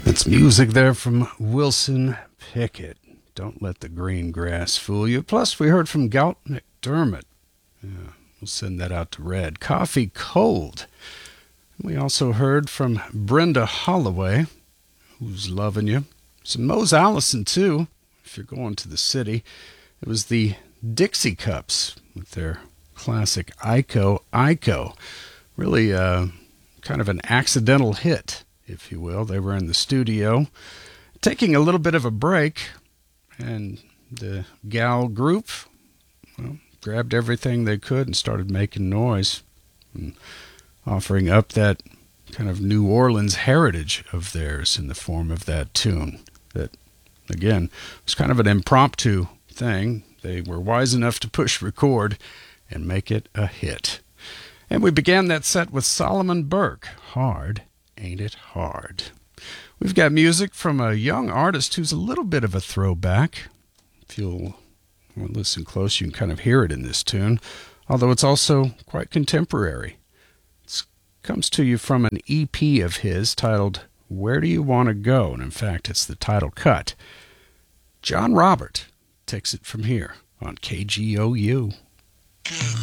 It's music there from Wilson Pickett. Don't let the green grass fool you. Plus, we heard from Galt McDermott. Yeah, we'll send that out to Red. Coffee Cold. We also heard from Brenda Holloway, Who's Loving You. Some Mose Allison, too, if you're going to the city. It was the Dixie Cups with their classic Iko Iko. Really kind of an accidental hit, if you will. They were in the studio taking a little bit of a break, and the gal group, well, grabbed everything they could and started making noise and offering up that kind of New Orleans heritage of theirs in the form of that tune that, again, was kind of an impromptu thing. They were wise enough to push record and make it a hit. And we began that set with Solomon Burke, Hard Ain't It Hard. We've got music from a young artist who's a little bit of a throwback. If you'll listen close, you can kind of hear it in this tune, although it's also quite contemporary. It comes to you from an EP of his titled Where Do You Want to Go? And in fact, it's the title cut. John Robert takes it from here on KGOU.